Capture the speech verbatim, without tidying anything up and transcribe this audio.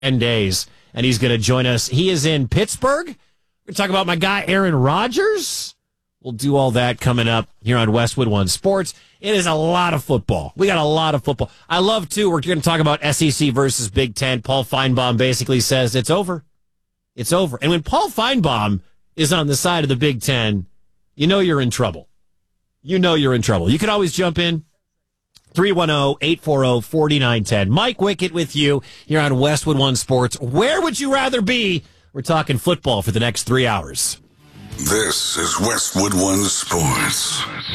ten days, and he's going to join us. He is in Pittsburgh. We're going to talk about my guy, Aaron Rodgers. We'll do all that coming up here on Westwood One Sports. It is a lot of football. We got a lot of football. I love, too, we're going to talk about S E C versus Big Ten. Paul Feinbaum basically says it's over. It's over. And when Paul Feinbaum is on the side of the Big Ten, you know you're in trouble. You know you're in trouble. You can always jump in. three one zero, eight four zero, four nine one zero. Mike Wickett with you here on Westwood One Sports. Where would you rather be? We're talking football for the next three hours. This is Westwood One Sports.